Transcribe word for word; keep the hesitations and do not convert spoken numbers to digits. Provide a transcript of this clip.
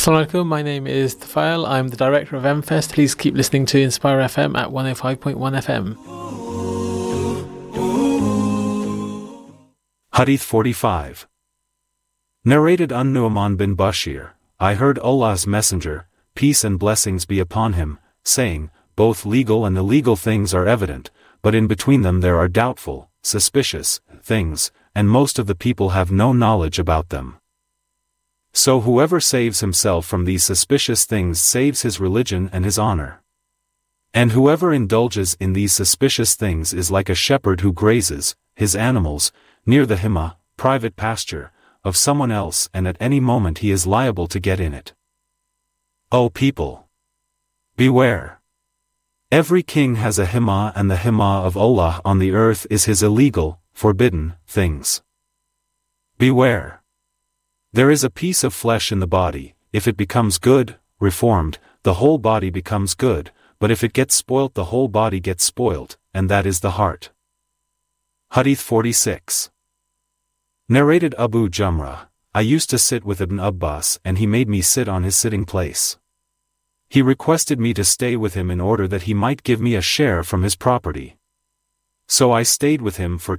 Assalamu alaikum, my name is Tafael, I'm the director of M Fest. Please keep listening to Inspire F M at one oh five point one F M. Hadith forty-five. Narrated an-Nu'man bin Bashir, I heard Allah's Messenger, peace and blessings be upon him, saying, both legal and illegal things are evident, but in between them there are doubtful, suspicious, things, and most of the people have no knowledge about them. So whoever saves himself from these suspicious things saves his religion and his honor. And whoever indulges in these suspicious things is like a shepherd who grazes his animals near the hima, private pasture, of someone else, and at any moment he is liable to get in it. O people! Beware! Every king has a hima, and the hima of Allah on the earth is his illegal, forbidden, things. Beware! There is a piece of flesh in the body, if it becomes good, reformed, the whole body becomes good, but if it gets spoilt the whole body gets spoilt, and that is the heart. Hadith forty-six. Narrated Abu Jamrah, I used to sit with Ibn Abbas and he made me sit on his sitting place. He requested me to stay with him in order that he might give me a share from his property. So I stayed with him for